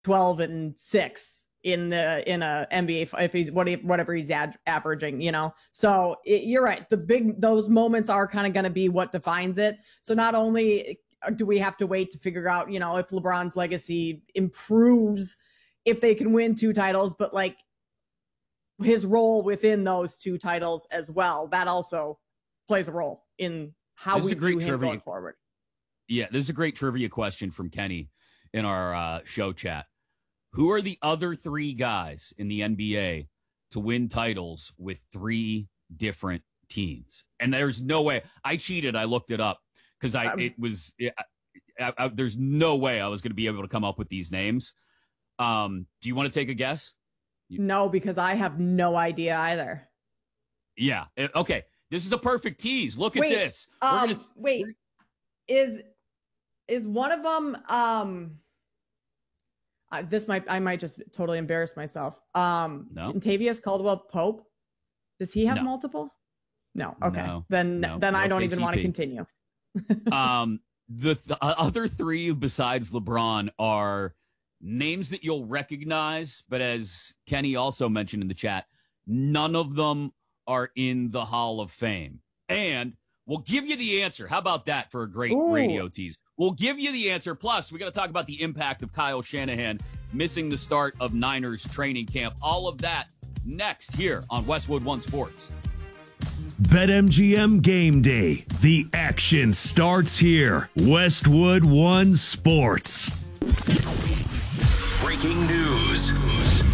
12-6 in a NBA if he's whatever he's averaging, So you're right. Those moments are kind of going to be what defines it. So not only do we have to wait to figure out, if LeBron's legacy improves, if they can win 2 titles, but like his role within those 2 titles as well, that also plays a role in how we view him going forward. Yeah, this is a great trivia question from Kenny in our show chat. Who are the other 3 guys in the NBA to win titles with 3 different teams? And there's no way. I cheated. I looked it up because there's no way I was going to be able to come up with these names. Do you want to take a guess? No, because I have no idea either. Yeah. Okay. This is a perfect tease. Look at this. Is one of them I might just totally embarrass myself. No. Kentavious Caldwell-Pope. Does he have multiple? No. Okay. No. Then I don't even want to continue. The other 3 besides LeBron are names that you'll recognize, but as Kenny also mentioned in the chat, none of them are in the Hall of Fame. And we'll give you the answer. How about that for a great radio tease? We'll give you the answer. Plus, we got to talk about the impact of Kyle Shanahan missing the start of Niners training camp. All of that next here on Westwood One Sports. BetMGM Game Day. The action starts here. Westwood One Sports. Breaking news.